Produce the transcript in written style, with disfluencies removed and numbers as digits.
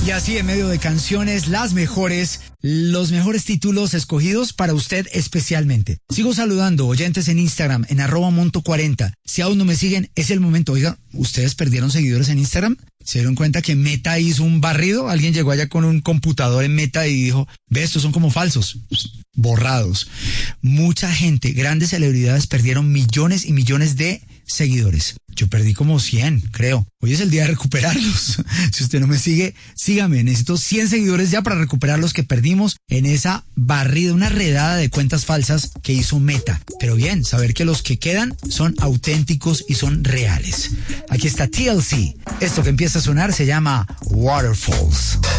Y así en medio de canciones, los mejores títulos escogidos para usted especialmente. Sigo saludando oyentes en Instagram, en @monto40. Si aún no me siguen, es el momento. Oiga, ¿ustedes perdieron seguidores en Instagram? ¿Se dieron cuenta que Meta hizo un barrido? Alguien llegó allá con un computador en Meta y dijo, ve, estos son como falsos, borrados. Mucha gente, grandes celebridades perdieron millones y millones de seguidores. Yo perdí como 100, creo. Hoy es el día de recuperarlos. Si usted no me sigue, sígame. Necesito 100 seguidores ya para recuperar los que perdimos en esa barrida, una redada de cuentas falsas que hizo Meta. Pero bien, saber que los que quedan son auténticos y son reales. Aquí está TLC. Esto que empieza a sonar se llama Waterfalls.